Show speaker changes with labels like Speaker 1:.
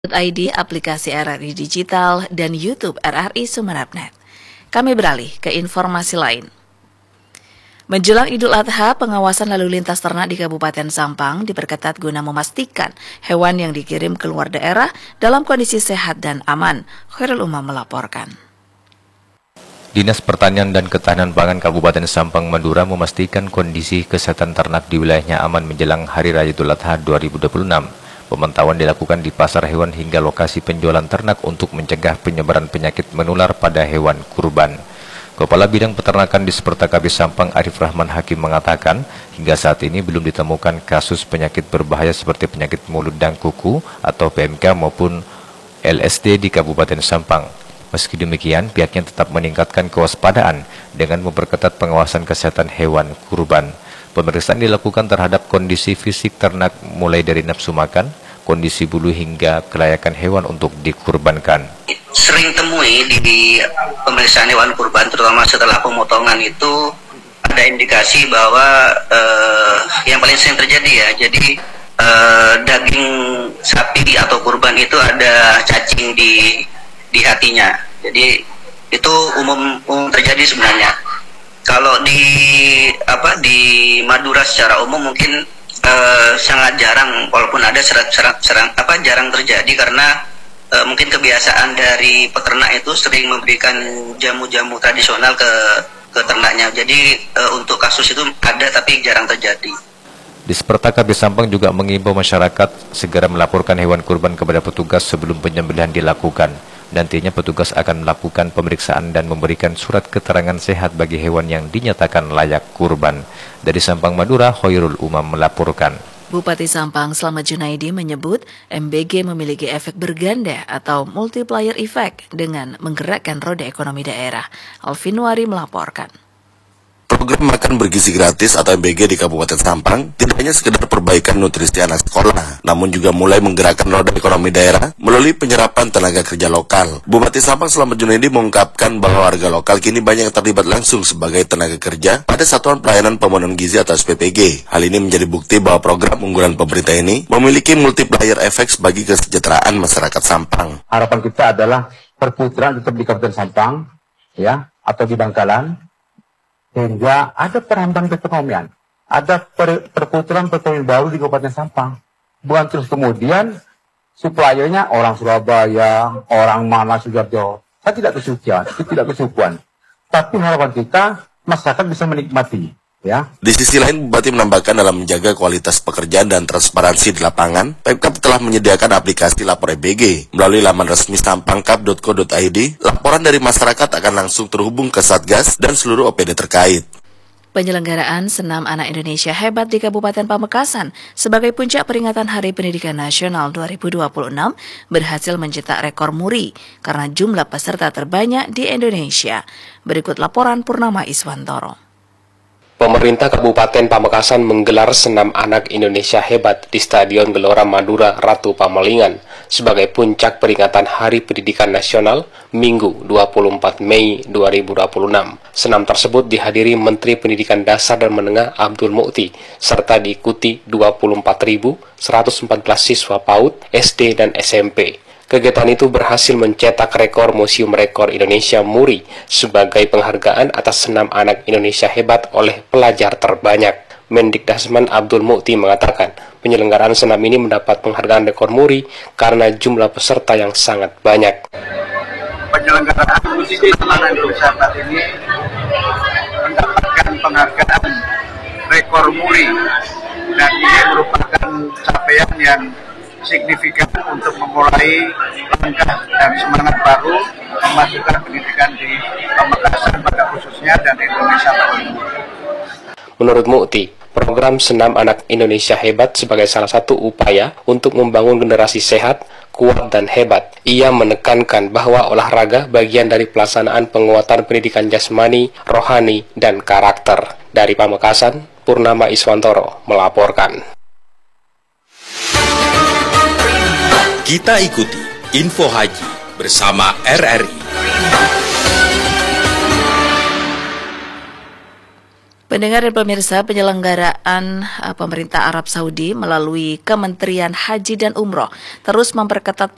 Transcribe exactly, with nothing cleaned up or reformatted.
Speaker 1: I D, aplikasi R R I Digital, dan YouTube R R I Sumeneb.net. Kami beralih ke informasi lain. Menjelang Idul Adha, pengawasan lalu lintas ternak di Kabupaten Sampang diperketat guna memastikan hewan yang dikirim keluar daerah dalam kondisi sehat dan aman. Khairul Umam melaporkan.
Speaker 2: Dinas Pertanian dan Ketahanan Pangan Kabupaten Sampang Madura memastikan kondisi kesehatan ternak di wilayahnya aman menjelang Hari Raya Idul Adha dua ribu dua puluh enam. Pemantauan dilakukan di pasar hewan hingga lokasi penjualan ternak untuk mencegah penyebaran penyakit menular pada hewan kurban. Kepala Bidang Peternakan di Disperta K B Sampang Arif Rahman Hakim mengatakan, hingga saat ini belum ditemukan kasus penyakit berbahaya seperti penyakit mulut dan kuku atau P M K maupun L S D di Kabupaten Sampang. Meski demikian, pihaknya tetap meningkatkan kewaspadaan dengan memperketat pengawasan kesehatan hewan kurban. Pemeriksaan dilakukan terhadap kondisi fisik ternak mulai dari nafsu makan, kondisi bulu hingga kelayakan hewan untuk dikurbankan.
Speaker 3: Sering temui di, di pemeriksaan hewan kurban, terutama setelah pemotongan itu ada indikasi bahwa eh, yang paling sering terjadi ya, jadi eh, daging sapi atau kurban itu ada cacing di di hatinya. Jadi itu umum umum terjadi sebenarnya. Kalau di apa di Madura secara umum mungkin eh, sangat jarang, walaupun ada serang, serang apa jarang terjadi karena eh, mungkin kebiasaan dari peternak itu sering memberikan jamu-jamu tradisional ke ke ternaknya. Jadi eh, untuk kasus itu ada tapi jarang terjadi.
Speaker 2: Disperta K B Sampang juga mengimbau masyarakat segera melaporkan hewan kurban kepada petugas sebelum penyembelihan dilakukan. Nantinya petugas akan melakukan pemeriksaan dan memberikan surat keterangan sehat bagi hewan yang dinyatakan layak kurban. Dari Sampang, Madura, Khairul Umam melaporkan.
Speaker 1: Bupati Sampang Slamet Junaidi menyebut M B G memiliki efek berganda atau multiplier effect dengan menggerakkan roda ekonomi daerah. Alvin Wari melaporkan.
Speaker 4: Program makan bergizi gratis atau M B G di Kabupaten Sampang tidak hanya sekedar perbaikan nutrisi anak sekolah, namun juga mulai menggerakkan roda ekonomi daerah melalui penyerapan tenaga kerja lokal. Bupati Sampang Slamet Junaidi mengungkapkan bahwa warga lokal kini banyak yang terlibat langsung sebagai tenaga kerja pada Satuan Pelayanan Pemenuhan Gizi atau S P P G. Hal ini menjadi bukti bahwa program unggulan pemerintah ini memiliki multiplier effect bagi kesejahteraan masyarakat Sampang.
Speaker 5: Harapan kita adalah perputaran tetap di Kabupaten Sampang, ya, atau di Bangkalan, sehingga ada perambahan perekonomian, ada per, perputaran perekonomian baru di Kabupaten Sampang. Bukan terus kemudian suppliernya orang Surabaya, orang mana Sidoarjo. Saya tidak kesucian, tidak kesukuan. Tapi harapan kita masyarakat bisa menikmati. Ya.
Speaker 4: Di sisi lain, Bupati menambahkan dalam menjaga kualitas pekerjaan dan transparansi di lapangan, Pemkab telah menyediakan aplikasi Lapor M B G. Melalui laman resmi sampangkap dot co dot i d, laporan dari masyarakat akan langsung terhubung ke Satgas dan seluruh O P D terkait.
Speaker 1: Penyelenggaraan Senam Anak Indonesia Hebat di Kabupaten Pamekasan sebagai puncak peringatan Hari Pendidikan Nasional dua ribu dua puluh enam berhasil mencetak rekor muri karena jumlah peserta terbanyak di Indonesia. Berikut laporan Purnama Iswantoro.
Speaker 6: Pemerintah Kabupaten Pamekasan menggelar Senam Anak Indonesia Hebat di Stadion Gelora Madura Ratu Pamalingan sebagai puncak peringatan Hari Pendidikan Nasional Minggu dua puluh empat Mei dua ribu dua puluh enam. Senam tersebut dihadiri Menteri Pendidikan Dasar dan Menengah Abdul Mukti serta diikuti dua puluh empat ribu seratus empat belas siswa PAUD, S D, dan S M P. Kegiatan itu berhasil mencetak rekor Museum Rekor Indonesia Muri sebagai penghargaan atas Senam Anak Indonesia Hebat oleh pelajar terbanyak. Mendikdasman Abdul Mukti mengatakan, penyelenggaraan senam ini mendapat penghargaan rekor Muri karena jumlah peserta yang sangat banyak.
Speaker 7: Penyelenggaraan Senam Anak Indonesia Hebat ini mendapatkan penghargaan rekor Muri dan ini merupakan capaian yang signifikan untuk memulai langkah dan semangat baru memajukan pendidikan di Pamekasan pada khususnya dan Indonesia tahun ini.
Speaker 6: Menurut Mukti, program Senam Anak Indonesia Hebat sebagai salah satu upaya untuk membangun generasi sehat, kuat, dan hebat. Ia menekankan bahwa olahraga bagian dari pelaksanaan penguatan pendidikan jasmani, rohani, dan karakter. Dari Pamekasan, Purnama Iswantoro melaporkan.
Speaker 8: Kita ikuti Info Haji bersama R R I.
Speaker 1: Pendengar dan pemirsa, penyelenggaraan pemerintah Arab Saudi melalui Kementerian Haji dan Umroh terus memperketat